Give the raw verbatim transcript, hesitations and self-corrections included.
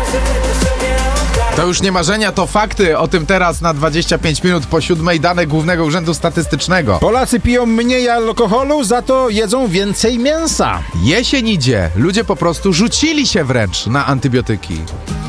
To już nie marzenia, to fakty. O tym teraz na dwadzieścia pięć minut po siódmej. Dane Głównego Urzędu Statystycznego. Polacy piją mniej alkoholu, za to jedzą więcej mięsa. Jesień idzie. Ludzie po prostu rzucili się wręcz na antybiotyki.